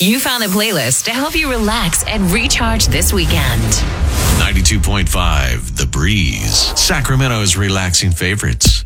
You found a playlist to help you relax and recharge this weekend. 92.5 The Breeze, Sacramento's relaxing favorites.